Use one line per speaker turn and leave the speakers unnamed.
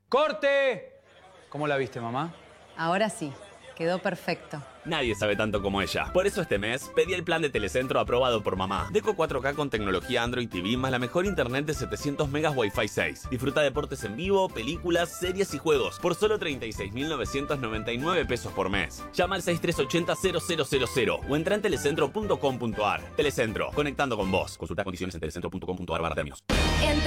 ¡Corte! ¿Cómo la viste, mamá?
Ahora sí, quedó perfecto.
Nadie sabe tanto como ella. Por eso este mes pedí el plan de Telecentro aprobado por mamá. Deco 4K con tecnología Android TV más la mejor internet de 700 megas Wi-Fi 6. Disfruta deportes en vivo, películas, series y juegos por solo 36.999 pesos por mes. Llama al 6380-0000 o entra en telecentro.com.ar. Telecentro, conectando con vos. Consulta condiciones en telecentro.com.ar/premios.